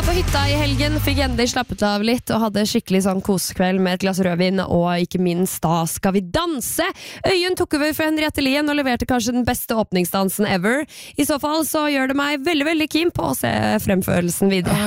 På hytta i helgen fikk endelig slappet av litt og hadde skikkelig sånn kosekveld med et glass rødvin og ikke minst da Skal vi danse. Øyunn tok over for Henriette Lien og leverte kanskje den beste åpningsdansen ever. I så fall så gjør det meg veldig, veldig keen på å se fremførelsen videre.